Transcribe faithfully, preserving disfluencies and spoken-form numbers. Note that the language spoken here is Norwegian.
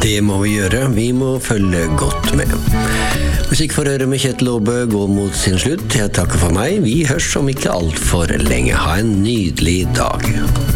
Det må vi gjøre, vi må følge godt med. Musikkforhøret med Kjetil Aabø går mot sin slutt. Jeg takker for meg, vi hørs om ikke alt for lenge. Ha en nydelig dag.